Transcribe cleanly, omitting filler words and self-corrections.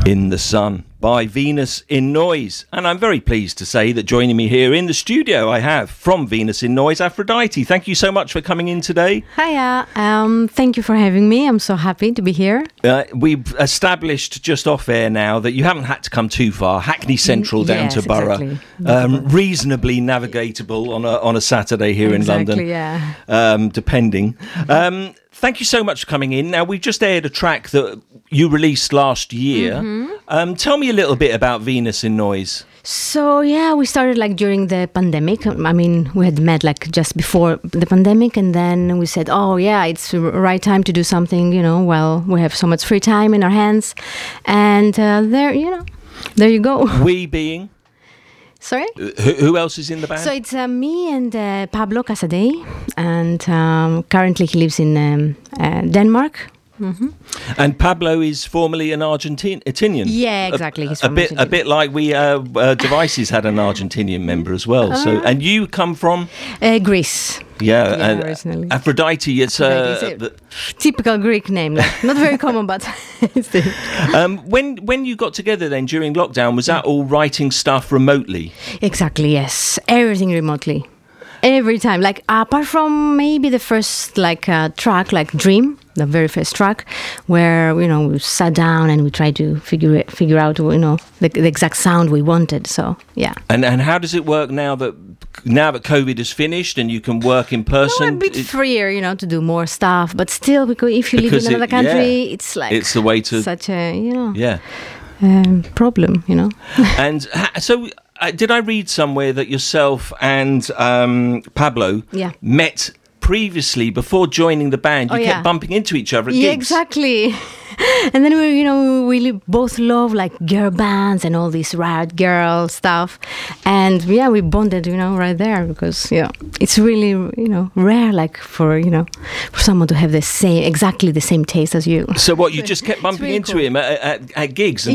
In the Sun by Venus in Noise. And I'm very pleased to say that joining me here in the studio I have from Venus in Noise, Aphrodite. Thank you so much for coming in today. Hiya, thank you for having me. I'm so happy to be here. We've established just off air now that you haven't had to come too far. Hackney Central down to Borough. Exactly. Reasonably navigatable on a Saturday here in London. Yeah. Depending. Thank you so much for coming in. Now, we've just aired a track that you released last year. Tell me a little bit about Venus in Noise. So, yeah, we started like during the pandemic. I mean, we had met like just before the pandemic, and then we said, oh, yeah, it's the right time to do something, while we have so much free time in our hands. And there you go. We being? Sorry? Who else is in the band? So it's me and Pablo Casadei, and currently he lives in Denmark. Mm-hmm. And Pablo is formerly an Argentinian. Yeah, exactly. He's a bit like we Devices had an Argentinian member as well. So, and you come from Greece. Yeah, and originally. Aphrodite. It's typical Greek name, not very common, but. When you got together then during lockdown, was that all writing stuff remotely? Exactly. Yes, everything remotely. Every time, apart from maybe the first track, Dream, the very first track, where we sat down and we tried to figure out the exact sound we wanted. So yeah. And how does it work now that COVID is finished and you can work in person? A bit freer, to do more stuff, but still, because if you live in another country, it's it's the way to such a problem, And so. Did I read somewhere that yourself and Pablo met previously before joining the band? You kept bumping into each other at gigs. Yeah, exactly. And then we both love girl bands and all this riot girl stuff, and we bonded right there, because it's really rare for someone to have exactly the same taste as you. So what, you just kept bumping into him at gigs?